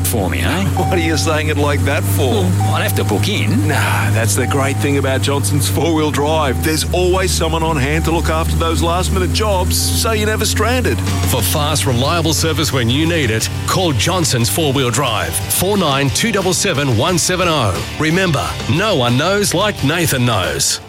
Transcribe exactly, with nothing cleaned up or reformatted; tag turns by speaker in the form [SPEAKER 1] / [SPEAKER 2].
[SPEAKER 1] for me, eh?
[SPEAKER 2] What are you saying it like that for?
[SPEAKER 1] Well, I'd have to book in.
[SPEAKER 2] Nah, that's the great thing about Johnson's four-wheel drive. There's always someone on hand to look after those last-minute jobs, so you're never stranded.
[SPEAKER 3] For fast, reliable service when you need it, call Johnson's four-wheel drive, four nine two seven seven one seven zero. Remember, no one knows like Nathan knows.